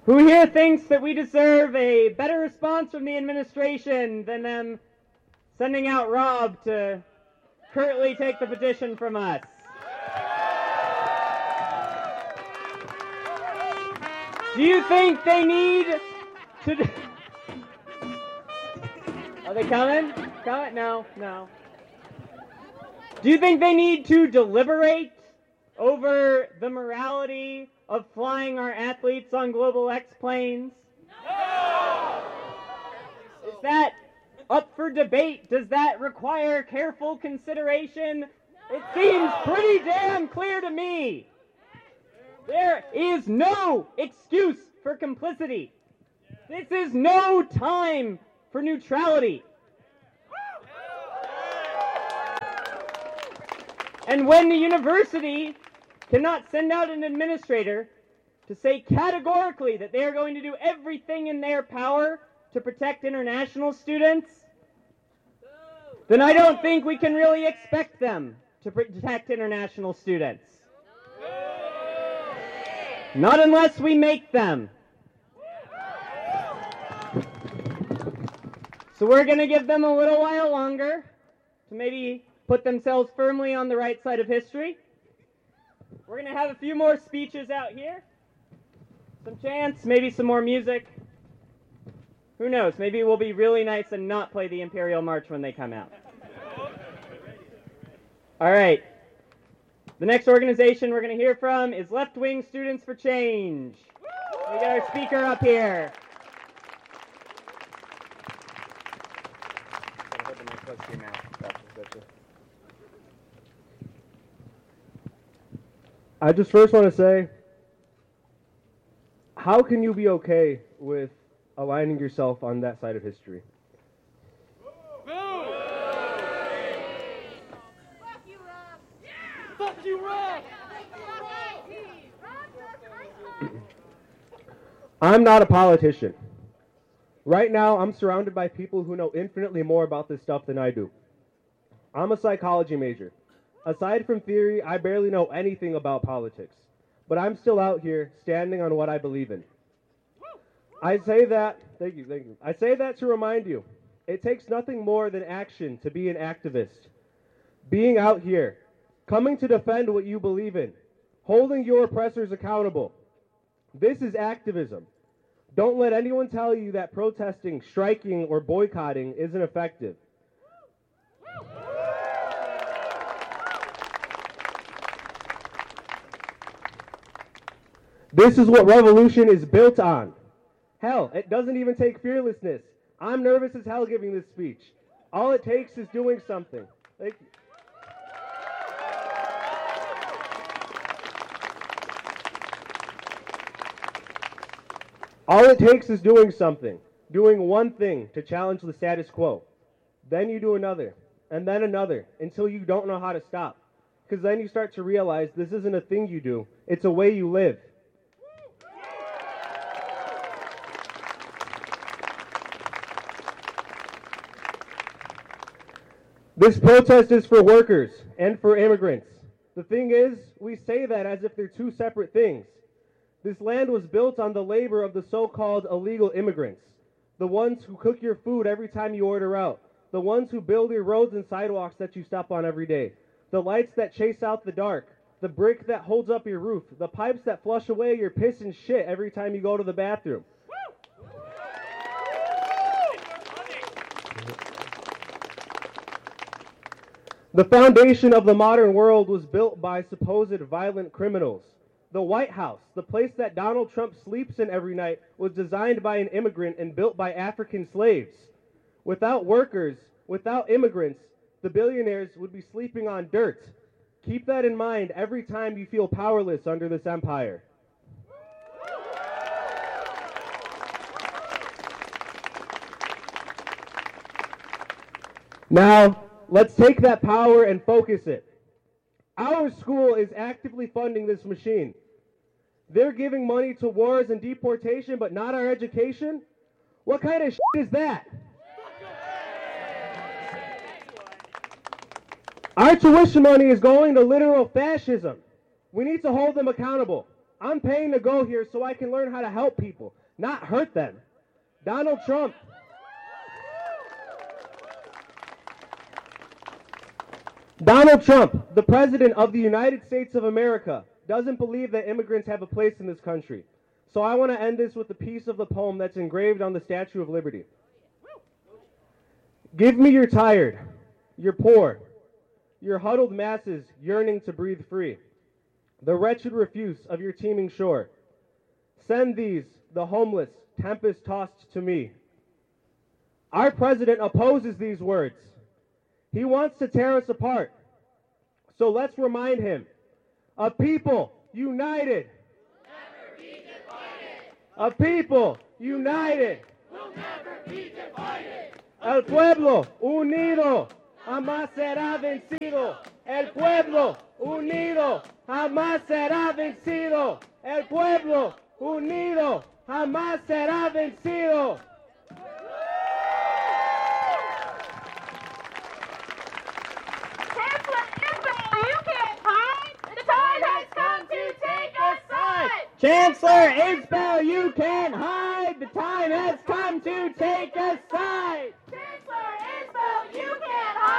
Who here thinks that we deserve a better response from the administration than them sending out Rob to curtly take the petition from us? Do you think they need to... Are they coming? No. Do you think they need to deliberate over the morality of flying our athletes on Global X planes? No! Is that up for debate? Does that require careful consideration? It seems pretty damn clear to me. There is no excuse for complicity. This is no time for neutrality. And when the university cannot send out an administrator to say categorically that they are going to do everything in their power to protect international students, then I don't think we can really expect them to protect international students. Not unless we make them. So we're going to give them a little while longer to maybe put themselves firmly on the right side of history. We're going to have a few more speeches out here. Some chants, maybe some more music. Who knows? Maybe we'll be really nice and not play the Imperial March when they come out. All right. The next organization we're going to hear from is Left Wing Students for Change. We got our speaker up here. I just first want to say, how can you be okay with aligning yourself on that side of history? Fuck you, Rob! I'm not a politician. Right now, I'm surrounded by people who know infinitely more about this stuff than I do. I'm a psychology major. Aside from theory, I barely know anything about politics. But I'm still out here standing on what I believe in. I say that, thank you. I say that to remind you, it takes nothing more than action to be an activist. Being out here, coming to defend what you believe in, holding your oppressors accountable. This is activism. Don't let anyone tell you that protesting, striking, or boycotting isn't effective. This is what revolution is built on. Hell, it doesn't even take fearlessness. I'm nervous as hell giving this speech. All it takes is doing something. Thank you. All it takes is doing something, doing one thing to challenge the status quo. Then you do another, and then another, until you don't know how to stop. Because then you start to realize this isn't a thing you do, it's a way you live. This protest is for workers and for immigrants. The thing is, we say that as if they're two separate things. This land was built on the labor of the so-called illegal immigrants, the ones who cook your food every time you order out, the ones who build your roads and sidewalks that you stop on every day, the lights that chase out the dark, the brick that holds up your roof, the pipes that flush away your piss and shit every time you go to the bathroom. The foundation of the modern world was built by supposed violent criminals. The White House, the place that Donald Trump sleeps in every night, was designed by an immigrant and built by African slaves. Without workers, without immigrants, the billionaires would be sleeping on dirt. Keep that in mind every time you feel powerless under this empire. Now, let's take that power and focus it. Our school is actively funding this machine. They're giving money to wars and deportation, but not our education? What kind of shit is that? Our tuition money is going to literal fascism. We need to hold them accountable. I'm paying to go here so I can learn how to help people, not hurt them. Donald Trump. Donald Trump, the President of the United States of America, doesn't believe that immigrants have a place in this country. So I want to end this with a piece of the poem that's engraved on the Statue of Liberty. Give me your tired, your poor, your huddled masses yearning to breathe free, the wretched refuse of your teeming shore. Send these, the homeless, tempest-tossed to me. Our president opposes these words. He wants to tear us apart. So let's remind him, a people united. Never be divided. A people united. Will never be divided. El pueblo unido jamás será vencido. El pueblo unido jamás será vencido. El pueblo unido jamás será vencido. Chancellor Isbell, you can't hide. The time has come to take us side.